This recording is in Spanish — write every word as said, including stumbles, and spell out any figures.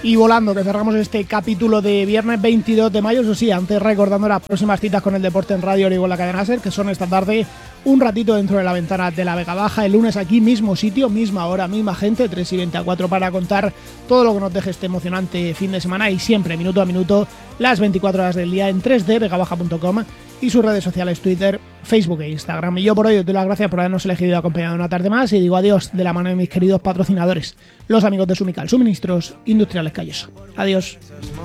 Y volando, que cerramos este capítulo de viernes veintidós de mayo, eso sí, antes recordando las próximas citas con el deporte en Radio Origo en la cadena SER, que son esta tarde un ratito dentro de la ventana de la Vega Baja, el lunes aquí, mismo sitio, misma hora, misma gente, tres y veinte a cuatro, para contar todo lo que nos deje este emocionante fin de semana, y siempre, minuto a minuto, las veinticuatro horas del día en tres d vega baja punto com y sus redes sociales, Twitter, Facebook e Instagram. Y yo por hoy os doy las gracias por habernos elegido y acompañado una tarde más, y digo adiós de la mano de mis queridos patrocinadores, los amigos de Sumical, suministros industriales Calloso. Adiós.